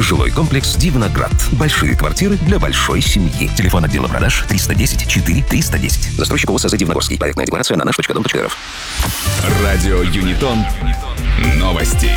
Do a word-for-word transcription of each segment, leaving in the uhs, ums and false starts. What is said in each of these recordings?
Жилой комплекс «Дивноград». Большие квартиры для большой семьи. Телефон отдела продаж триста десять четыре триста десять. Застройщик ОСЗ «Дивногорский». Проектная декларация на наш точка дом точка р ф. Радио Юнитон. Новости.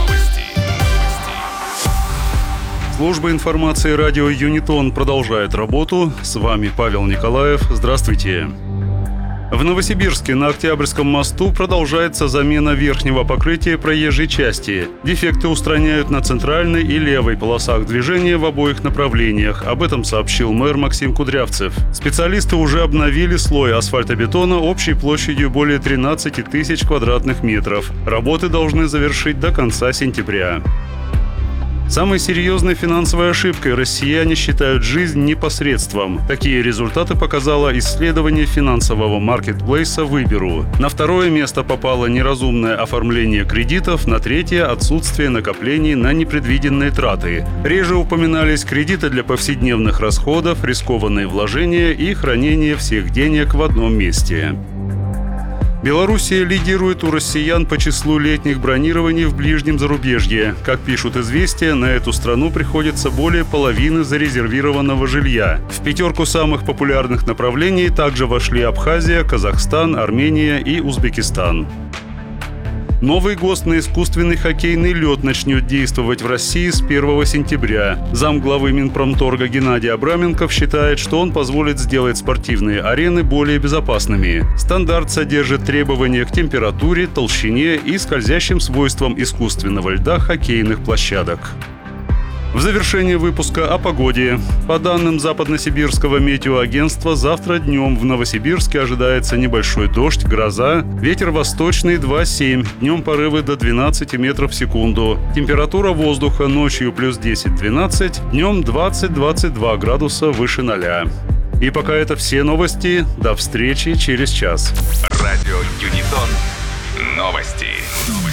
Служба информации радио Юнитон продолжает работу. С вами Павел Николаев. Здравствуйте. В Новосибирске на Октябрьском мосту продолжается замена верхнего покрытия проезжей части. Дефекты устраняют на центральной и левой полосах движения в обоих направлениях. Об этом сообщил мэр Максим Кудрявцев. Специалисты уже обновили слой асфальтобетона общей площадью более тринадцати тысяч квадратных метров. Работы должны завершить до конца сентября. Самой серьезной финансовой ошибкой россияне считают жизнь непосредством. Такие результаты показало исследование финансового маркетплейса «Выберу». На второе место попало неразумное оформление кредитов, на третье – отсутствие накоплений на непредвиденные траты. Реже упоминались кредиты для повседневных расходов, рискованные вложения и хранение всех денег в одном месте. Белоруссия лидирует у россиян по числу летних бронирований в ближнем зарубежье. Как пишут «Известия», на эту страну приходится более половины зарезервированного жилья. В пятерку самых популярных направлений также вошли Абхазия, Казахстан, Армения и Узбекистан. Новый ГОСТ на искусственный хоккейный лед начнет действовать в России с первого сентября. Замглавы Минпромторга Геннадий Абраменков считает, что он позволит сделать спортивные арены более безопасными. Стандарт содержит требования к температуре, толщине и скользящим свойствам искусственного льда хоккейных площадок. В завершение выпуска о погоде. По данным Западносибирского метеоагентства, завтра днем в Новосибирске ожидается небольшой дождь, гроза, ветер восточный два семь, днем порывы до двенадцати метров в секунду. Температура воздуха ночью плюс десять-двенадцать, днем двадцать-двадцать два градуса выше ноля. И пока это все новости. До встречи через час. Радио Юнитон. Новости.